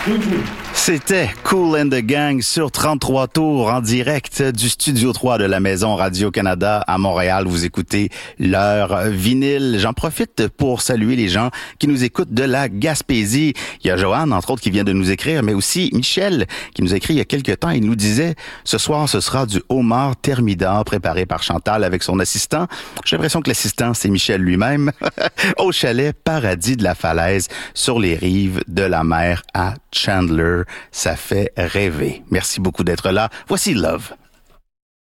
C'était Kool and the Gang sur 33 tours en direct du Studio 3 de la Maison Radio-Canada à Montréal. Vous écoutez l'heure vinyle. J'en profite pour saluer les gens qui nous écoutent de la Gaspésie. Il y a Joanne, entre autres, qui vient de nous écrire, mais aussi Michel, qui nous a écrit il y a quelques temps. Il nous disait, ce soir, ce sera du homard thermidor préparé par Chantal avec son assistant. J'ai l'impression que l'assistant, c'est Michel lui-même. Au chalet Paradis de la Falaise, sur les rives de la mer à Chandler. Ça fait rêver. Merci beaucoup d'être là. Voici Love.